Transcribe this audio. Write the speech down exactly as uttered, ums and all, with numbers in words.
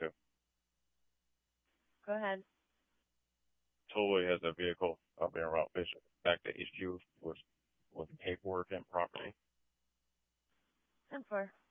too. Go ahead. Totally has a vehicle up in Route Bishop back to H Q with with paperwork and property. ten four.